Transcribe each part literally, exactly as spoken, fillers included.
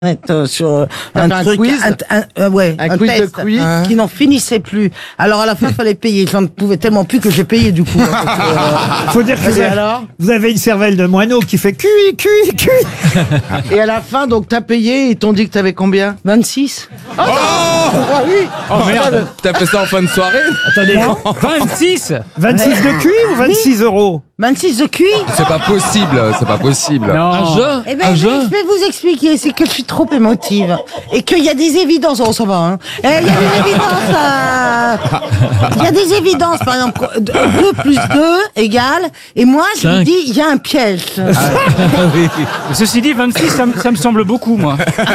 Euh, sur euh, un, un truc, quiz un, un, euh, ouais, un, un quiz test de quiz qui n'en finissait plus. Alors à la fin, il fallait payer. J'en pouvais tellement plus que j'ai payé du coup. Donc, euh, Faut dire que vous avez, alors vous avez une cervelle de moineau qui fait cuit, cuit, cuit. Et à la fin, donc t'as payé, ils t'ont dit que t'avais combien? vingt-six. Oh, ah oui. Oh merde, t'as fait ça en fin de soirée? Attendez, vingt-six vingt-six de cuit ou vingt-six euros? vingt-six de cuit. C'est pas possible, c'est pas possible. Un jeu Eh ben, je vais vous expliquer, c'est que je suis trop émotive et qu'il y a des évidences. Oh, ça va, hein. Eh, Il y a des évidences. euh, Il y a des évidences, par exemple, deux plus deux égale. Et moi, je vous Cinq. dis, il y a un piège. Ceci dit, vingt-six, ça, me- ça me semble beaucoup, moi.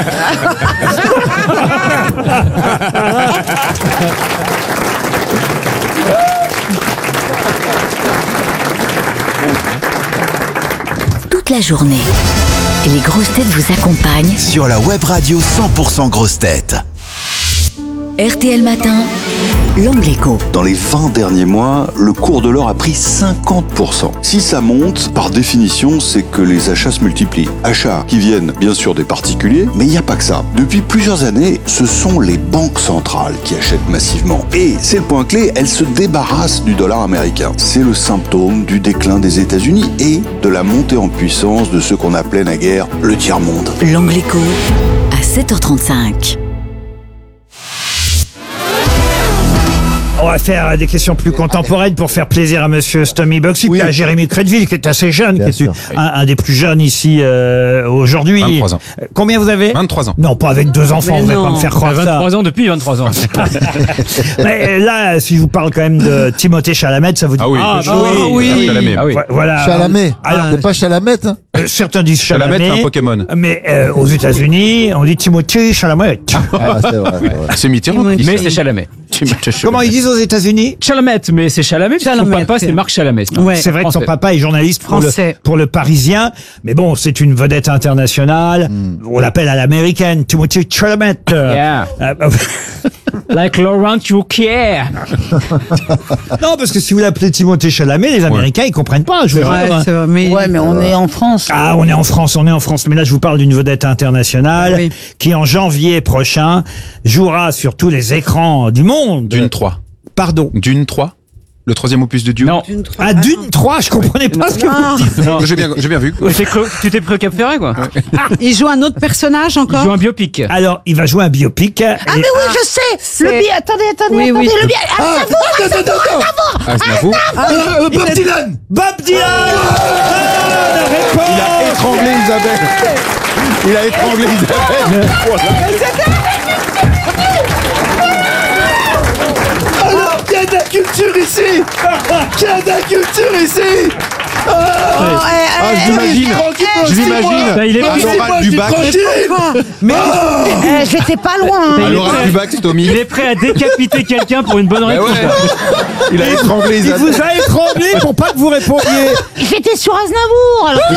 Toute la journée, les grosses têtes vous accompagnent Sur la web radio cent pour cent grosses têtes. R T L Matin, l'Angle Écho. Dans les vingt derniers mois, le cours de l'or a pris cinquante pour cent. Si ça monte, par définition, c'est que les achats se multiplient. Achats qui viennent bien sûr des particuliers, mais il n'y a pas que ça. Depuis plusieurs années, ce sont les banques centrales qui achètent massivement. Et c'est le point clé, elles se débarrassent du dollar américain. C'est le symptôme du déclin des États-Unis et de la montée en puissance de ce qu'on appelait naguère le tiers-monde. L'Angle Écho, à sept heures trente-cinq. On va faire des questions plus contemporaines pour faire plaisir à monsieur Stomy Bugsy, Oui. à Jérémy Crédville, qui est assez jeune, Bien qui est sûr. un, un des plus jeunes ici euh, aujourd'hui. vingt-trois ans. Euh, Combien vous avez? vingt-trois ans. Non, pas avec deux enfants, vous n'allez pas me faire croire ça. vingt-trois ans depuis vingt-trois ans. Mais là, si je vous parle quand même de Timothée Chalamet, ça vous dit Ah oui, ah, je- bah oui, oui. oui. Chalamet. Ah oui. Vo- Voilà. Chalamet. Alors, C'est pas Chalamet, hein? euh, certains disent Chalamet, Chalamet, c'est un Pokémon. mais euh, aux États-Unis, on dit Timothée Chalamet. Ah, c'est vrai, c'est vrai. C'est Mitterrand. qui Mais dit c'est ça. Chalamet. Comment ils disent aux États-Unis? Chalamet, mais c'est Chalamet, parce que son Chalamet, papa, c'est c'est- Marc Chalamet. Ouais. C'est vrai que son Français. papa est journaliste pour le, Français. pour le Parisien, mais bon, c'est une vedette internationale. On l'appelle à l'américaine, Timothée Chalamet. Euh, Yeah. euh, euh, Like Laurent Wauquiez. non, parce que si vous l'appelez Timothée Chalamet, les Américains, ils comprennent pas. Je vous jure, hein. mais... Ouais, mais on est en France. Ah, on est en France, on est en France. Mais là, je vous parle d'une vedette internationale Oui. qui, en janvier prochain, jouera sur tous les écrans du monde. Dune trois. Pardon. Dune trois. Le troisième opus de Dune. Non. Ah, Dune trois, je comprenais pas ce que vous dites. Non. J'ai bien, j'ai bien vu. Tu t'es cru- tu t'es pris au Cap Ferret, quoi. Il joue un autre personnage Il encore joue un biopic. Alors, il va jouer un biopic. Ah, mais oui, je sais. Le billet. Attendez, attendez, Oui, attendez. oui. Le billet. Ah, ça vaut. Ah, c'est ma fou. Euh, Bob Dylan! Bob Dylan. Bonne réponse. Il a étranglé Isabelle. Il a étranglé Isabelle. Alors, qu'il y a de la culture ici! Qu'il y a de la culture ici! Ah, je l'imagine! Je l'imagine! Bah, il est À pris- l'oral du bac. Mais Eh, j'étais pas loin. À hein. l'oral du bac, Stomy. Il est prêt à décapiter quelqu'un pour une bonne Bah réponse. ouais. Il a étranglé il Isabelle. vous a étranglé pour pas que vous répondiez. J'étais sur Aznavour. Alors, tu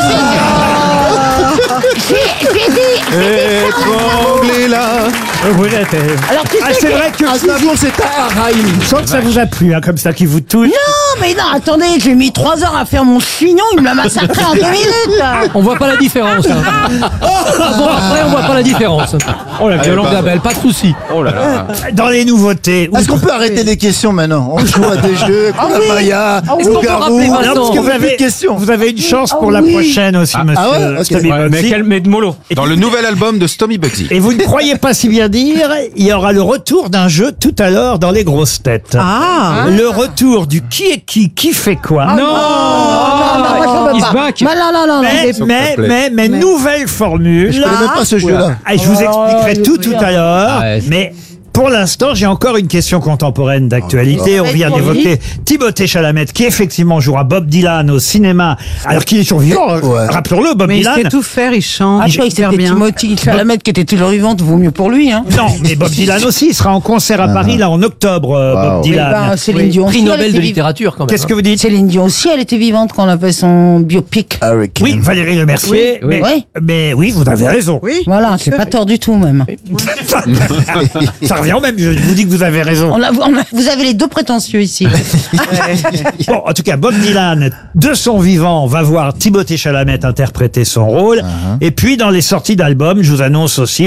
sais, j'ai j'ai dit. Étranglé là! Euh, voilà, t'es- Alors, tu sais Ah, c'est que- vrai que Aznavour, c'est à Arhaïm. je sens que ça vous a plu, hein, comme ça, qui vous touche. Non, mais non, attendez, j'ai mis trois heures à faire mon chignon, il me l'a massacré en deux minutes. On voit pas la différence. Hein. Bon, après, on voit pas la différence. Oh la Violence violence. d'Abel, pas de souci. Oh là là. Dans les nouveautés. Est-ce qu'on peut arrêter les questions maintenant? On joue à des jeux, Ah la oui. Maya, Ah oui. Est-ce qu'on peut Loup-garou. rappeler Non, Vincent parce que On vous veut plus avez, de questions. vous avez une chance pour Ah la oui. prochaine aussi, monsieur ah ouais, ok. Stomy Ouais, mais, Bugsy. quel, mais de mollo. Dans le nouvel album de Stomy Bugsy. Et vous ne croyez pas si bien dire, il y aura le retour d'un jeu tout à l'heure dans les grosses têtes. Ah Le retour du qui est qui, qui fait quoi. Non, non, non, moi, je peux He's pas. back. Bah, non, non, non, non. Mais, S'il mais, te plaît. mais, mais, nouvelle formule. Je connais même pas ce jeu-là. Ah, je vous expliquerai Oh, tout oui, tout oui. à l'heure, Ah ouais. mais pour l'instant, j'ai encore une question contemporaine d'actualité. On Oh, vient vas-y. d'évoquer Timothée Chalamet, qui effectivement jouera Bob Dylan au cinéma, alors qu'il est survivant. Ouais. Rappelons-le, Bob Mais il Dylan. sait tout faire, il chante Ah, je croyais que super c'était bien. Timothy Chalamet qui était toujours vivante, vaut mieux pour lui, hein. Non, mais Bob Dylan aussi, il sera en concert à Paris, là, en octobre, euh, Wow. Bob Eh Dylan. ben, Céline Oui. Dion aussi, Prix elle Nobel était de vivante. littérature, quand même. Qu'est-ce que vous dites? Céline Dion aussi, elle était vivante quand on a fait son biopic. Hurricane. Oui, Valérie Le Mercier. Oui, mais, oui. mais oui, vous avez raison. Oui. Voilà, c'est pas tort du tout, même. Ça revient au même, je vous dis que vous avez raison. On a- on a- vous avez les deux prétentieux ici. Bon, en tout cas, Bob Dylan, de son vivant, va voir Timothée Chalamet interpréter son rôle. Et puis, dans les sorties d'albums, je vous annonce aussi